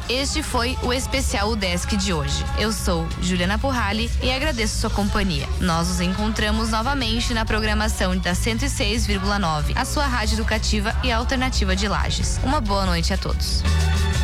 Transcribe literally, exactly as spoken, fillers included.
Este foi o especial UDESC de hoje. Eu sou Juliana Purrali e agradeço sua companhia. Nós nos encontramos novamente na programação da cento e seis vírgula nove, a sua rádio educativa e alternativa de Lages. Uma boa noite a todos.